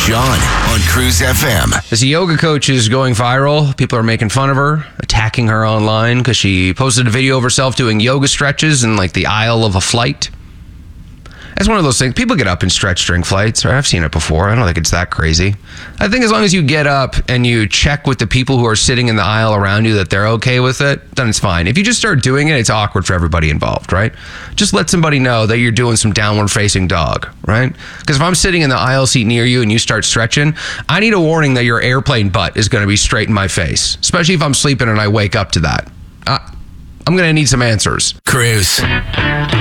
John on Cruise FM. As a yoga coach is going viral, people are making fun of her, attacking her online because she posted a video of herself doing yoga stretches in like the aisle of a flight. That's one of those things. People get up and stretch during flights. Right? I've seen it before. I don't think it's that crazy. I think as long as you get up and you check with the people who are sitting in the aisle around you that they're okay with it, then it's fine. If you just start doing it, it's awkward for everybody involved, right? Just let somebody know that you're doing some downward facing dog, right? Because if I'm sitting in the aisle seat near you and you start stretching, I need a warning that your airplane butt is going to be straight in my face, especially if I'm sleeping and I wake up to that. I'm going to need some answers. Cruise.